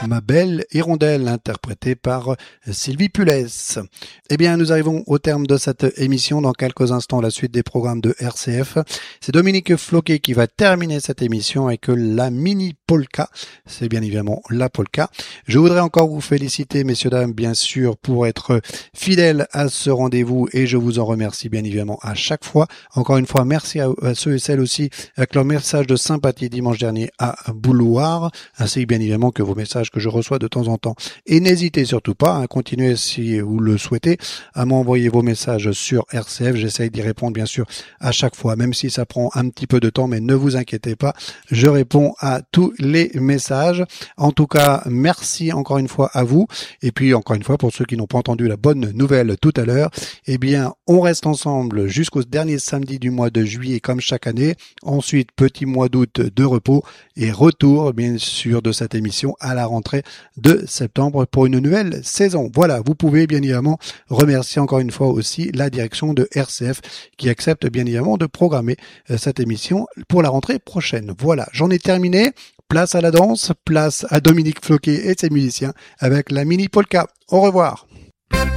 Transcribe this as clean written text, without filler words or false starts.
Ma belle hirondelle, interprétée par Sylvie Pulès. Eh bien, nous arrivons au terme de cette émission. Dans quelques instants, la suite des programmes de RCF. C'est Dominique Floquet qui va terminer cette émission avec la mini polka. C'est bien évidemment la polka. Je voudrais encore vous féliciter, messieurs, dames, bien sûr, pour être fidèles à ce rendez-vous et je vous en remercie bien évidemment à chaque fois. Encore une fois, merci à ceux et celles aussi avec leur message de sympathie dimanche dernier à Bouloir, ainsi que bien évidemment que vos messages que je reçois de temps en temps. Et n'hésitez surtout pas à continuer, si vous le souhaitez, à m'envoyer vos messages sur RCF. J'essaye d'y répondre bien sûr à chaque fois, même si ça prend un petit peu de temps, mais ne vous inquiétez pas, je réponds à tous les messages. En tout cas, merci encore une fois à vous. Et puis encore une fois, pour ceux qui n'ont pas entendu la bonne nouvelle tout à l'heure, eh bien, on reste ensemble jusqu'au dernier samedi du mois de juillet comme chaque année. Ensuite, petit mois d'août de repos et retour, bien sûr, de cette émission à la rentrée de septembre pour une nouvelle saison. Voilà, vous pouvez bien évidemment remercier encore une fois aussi la direction de RCF qui accepte bien évidemment de programmer cette émission pour la rentrée prochaine. Voilà, j'en ai terminé. Place à la danse, place à Dominique Floquet et ses musiciens avec la mini polka. Au revoir.